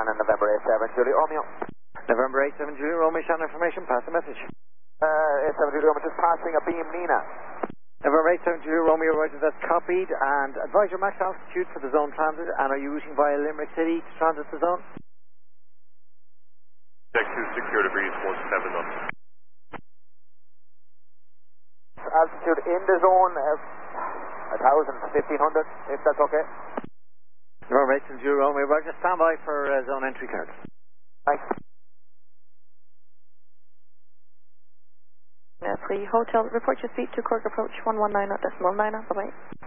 Shannon, November 87, Julie Romeo. November 87, Julie Romeo, Shannon information, pass the message. 87, Julie Romeo, just passing a beam, Nina. November 87, Julie Romeo, Roger, that's copied, and advise your max altitude for the zone transit, and are you routing via Limerick City to transit the zone? Deck 2, 60 degrees, 17 knots. Altitude in the zone, 1,000, 1,500, if that's okay. November 87, Julie Romeo, Roger, stand by for zone entry card. Thanks. 3 Hotel, report your speed to Cork approach 119 at decimal 9, bye-bye.